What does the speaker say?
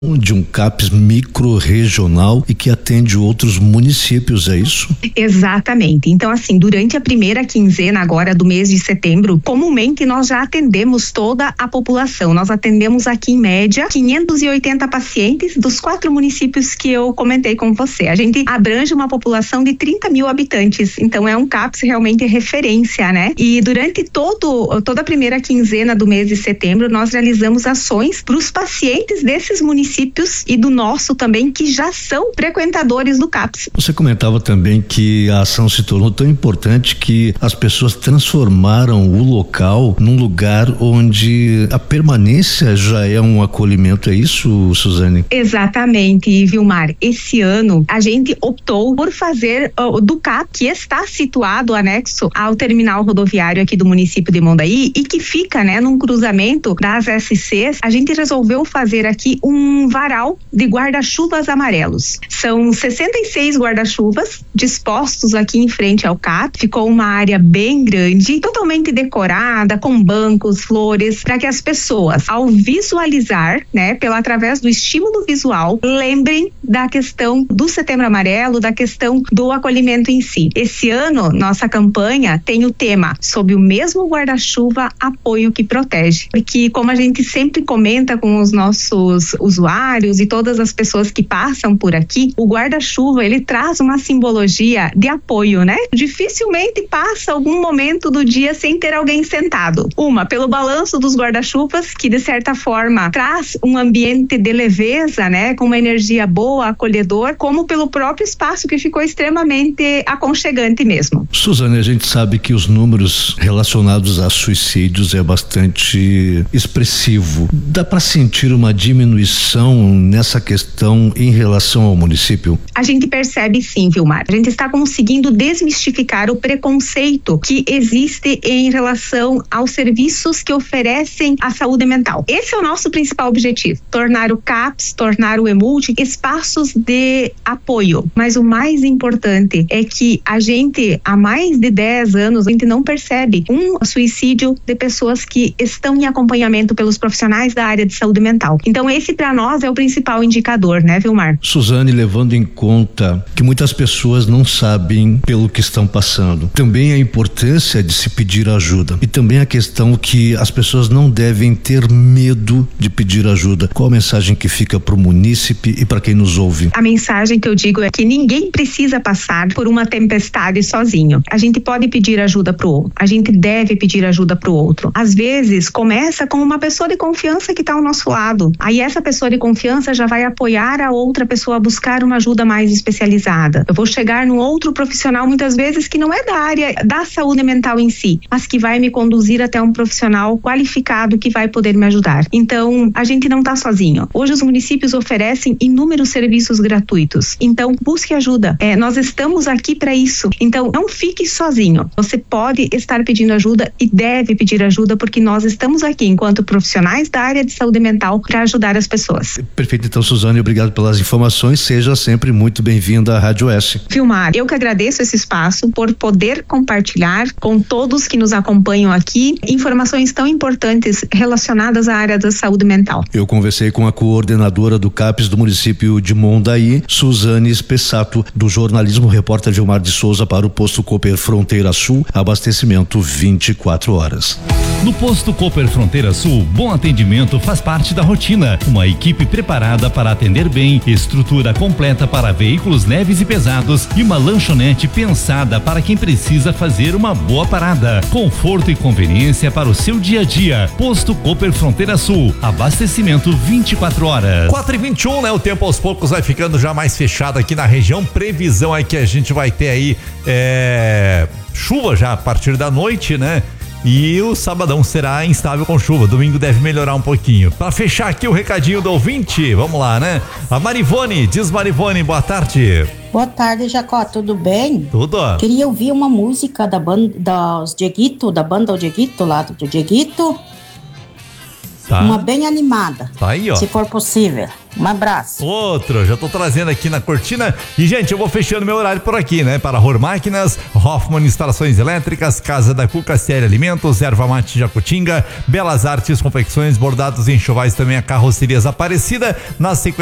de um CAPS micro-regional e que atende outros municípios, é isso? Exatamente. Então, assim, durante a primeira quinzena agora do mês de setembro, comumente nós já atendemos toda a população. Nós atendemos aqui em média 580 pacientes dos 4 municípios que eu comentei com você. A gente abrange uma população de 30 mil habitantes, então é um CAPS realmente referência, né? E durante toda a primeira quinzena do mês de setembro, nós realizamos ações para os pacientes desses municípios e do nosso também, que já são frequentadores do CAPS. Você comentava também que a ação se tornou tão importante que as pessoas transformaram o local num lugar onde a permanência já é um acolhimento, é isso, Suzane? Exatamente, Vilmar. Esse ano a gente optou por fazer do CAPS, que está situado anexo ao terminal rodoviário aqui do município de Mondaí e que fica, né, num cruzamento das SCs, a gente resolveu fazer aqui um varal de guarda-chuvas amarelos. São 66 guarda-chuvas dispostos aqui em frente ao CAPS. Ficou uma área bem grande, totalmente decorada, com bancos, flores, para que as pessoas, ao visualizar, né, através do estímulo visual, lembrem da questão do Setembro Amarelo, da questão do acolhimento em si. Esse ano, nossa campanha tem o tema sob o mesmo guarda-chuva, apoio que protege. Porque, como a gente sempre comenta com os nossos usuários e todas as pessoas que passam por aqui, o guarda-chuva, ele traz uma simbologia de apoio, né? Dificilmente passa algum momento do dia sem ter alguém sentado. Pelo balanço dos guarda-chuvas, que de certa forma traz um ambiente de leveza, né? Com uma energia boa, acolhedor, como pelo próprio espaço que ficou extremamente aconchegante mesmo. Suzane, a gente sabe que os números relacionados a suicídios é bastante expressivo. Dá para sentir uma diminuição nessa questão em relação ao município? A gente percebe sim, Vilmar. A gente está conseguindo desmistificar o preconceito que existe em relação aos serviços que oferecem a saúde mental. Esse é o nosso principal objetivo, tornar o CAPS, tornar o EMULT espaços de apoio. Mas o mais importante é que a gente, há mais de 10 anos, a gente não percebe um suicídio de pessoas que estão em acompanhamento pelos profissionais da área de saúde mental. Então esse para nós é o principal indicador, né, Vilmar? Suzane, levando em conta que muitas pessoas não sabem pelo que estão passando, também a importância de se pedir ajuda e também a questão que as pessoas não devem ter medo de pedir ajuda. Qual a mensagem que fica para o munícipe e para quem nos ouve? A mensagem que eu digo é que ninguém precisa passar por uma tempestade sozinho. A gente pode pedir ajuda para o outro, a gente deve pedir ajuda para o outro. Às vezes começa com uma pessoa de confiança que está ao nosso lado. Aí essa pessoa de confiança já vai apoiar a outra pessoa a buscar uma ajuda mais especializada. Eu vou chegar num outro profissional muitas vezes que não é da área da saúde mental em si, mas que vai me conduzir até um profissional qualificado que vai poder me ajudar. Então, a gente não está sozinho. Hoje os municípios oferecem inúmeros serviços gratuitos. Então, busque ajuda. Nós estamos aqui para isso. Então, não fique sozinho. Você pode estar pedindo ajuda e deve pedir ajuda porque nós estamos aqui enquanto profissionais da área de saúde mental para ajudar as pessoas. Perfeito, então, Suzane, obrigado pelas informações, seja sempre muito bem-vinda à Rádio S. Vilmar, eu que agradeço esse espaço por poder compartilhar com todos que nos acompanham aqui informações tão importantes relacionadas à área da saúde mental. Eu conversei com a coordenadora do CAPS do município de Mondaí, Suzane Spessato, do jornalismo, repórter Vilmar de Souza para o Posto Cooper Fronteira Sul, abastecimento 24 horas. No Posto Cooper Fronteira Sul, bom atendimento faz parte da rotina. Uma equipe preparada para atender bem, estrutura completa para veículos leves e pesados e uma lanchonete pensada para quem precisa fazer uma boa parada. Conforto e conveniência para o seu dia a dia. Posto Cooper Fronteira Sul, abastecimento 24 horas. 4h21, né? O tempo aos poucos vai ficando já mais fechado aqui na região. Previsão é que a gente vai ter aí chuva já a partir da noite, né? E o sabadão será instável com chuva. Domingo deve melhorar um pouquinho. Para fechar aqui o recadinho do ouvinte, vamos lá, né? A Marivone, diz Marivone, boa tarde. Boa tarde, Jacó, tudo bem? Tudo. Queria ouvir uma música da banda dos Dieguito, da banda O Dieguito, lá do Dieguito. Tá. Uma bem animada. Tá aí, ó. Se for possível. Um abraço. Outro, já tô trazendo aqui na cortina. E, gente, eu vou fechando meu horário por aqui, né? Para Ror Máquinas, Hoffman Instalações Elétricas, Casa da Cuca, CL Alimentos, Erva Mate Jacutinga, Belas Artes, Confecções, Bordados e Enxovais, também a Carrocerias Aparecida. Na sequência